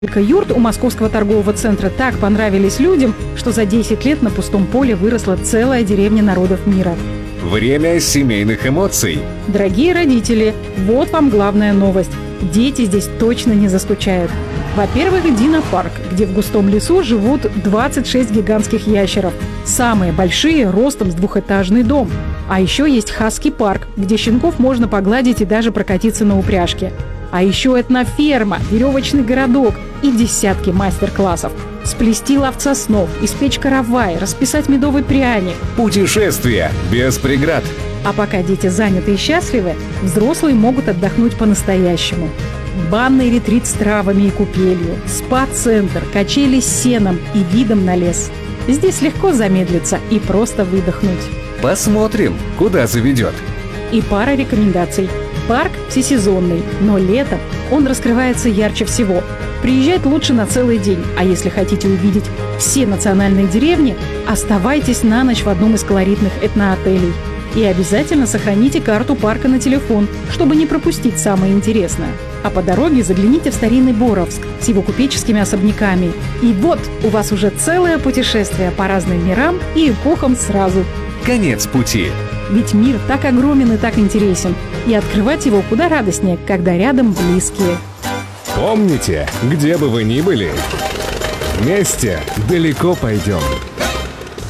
Юрт у московского торгового центра так понравились людям, что за 10 лет на пустом поле выросла целая деревня народов мира. Время семейных эмоций. Дорогие родители, вот вам главная новость. Дети здесь точно не заскучают. Во-первых, динопарк, где в густом лесу живут 26 гигантских ящеров. Самые большие ростом с двухэтажный дом. А еще есть хаски-парк, где щенков можно погладить и даже прокатиться на упряжке. А еще этноферма, веревочный городок и десятки мастер-классов. Сплести ловца снов, испечь каравай, расписать медовый пряник. Путешествия без преград. А пока дети заняты и счастливы, взрослые могут отдохнуть по-настоящему. Банный ретрит с травами и купелью, спа-центр, качели с сеном и видом на лес. Здесь легко замедлиться и просто выдохнуть. Посмотрим, куда заведет. И пара рекомендаций. Парк всесезонный, но летом он раскрывается ярче всего. Приезжать лучше на целый день, а если хотите увидеть все национальные деревни, оставайтесь на ночь в одном из колоритных этноотелей. И обязательно сохраните карту парка на телефон, чтобы не пропустить самое интересное. А по дороге загляните в старинный Боровск с его купеческими особняками. И вот у вас уже целое путешествие по разным мирам и эпохам сразу. Конец пути. Ведь мир так огромен и так интересен. И открывать его куда радостнее, когда рядом близкие. Помните, где бы вы ни были, вместе далеко пойдем.